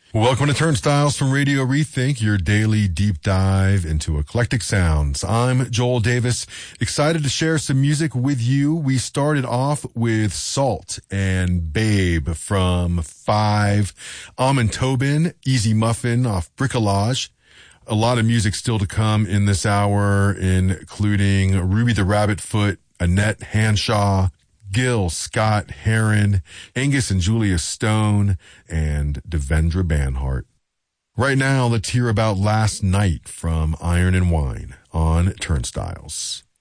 Welcome to Turnstiles from Radio Rethink, your daily deep dive into eclectic sounds. I'm Joel Davis, excited to share some music with you. We started off with Salt and Babe from Five, Amon Tobin, Easy Muffin off Bricolage. A lot of music still to come in this hour, including Ruby the Rabbitfoot, Annette Hanshaw, Gil Scott Heron, Angus and Julia Stone, and Devendra Banhart. Right now, let's hear about Last Night from Iron and Wine on Turnstiles.